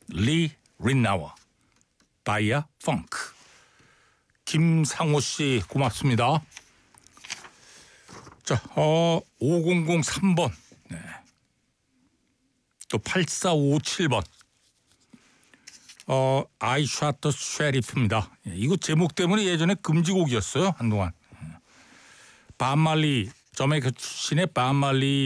리 린나워, 다이아 펑크. 김상호 씨 고맙습니다. 자, 5003번. 네. 또 8457번. I shot the sheriff입니다. 이거 제목 때문에 예전에 금지곡이었어요, 한동안. 반말리, 저메이카 출신의 반말리